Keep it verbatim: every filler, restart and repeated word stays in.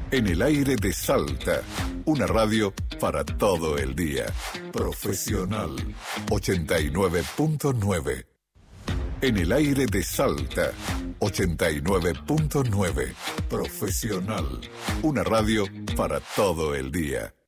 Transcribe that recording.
En el aire de Salta, una radio para todo el día. Profesional ochenta y nueve punto nueve. En el aire de Salta, ochenta y nueve punto nueve. Profesional, una radio para todo el día.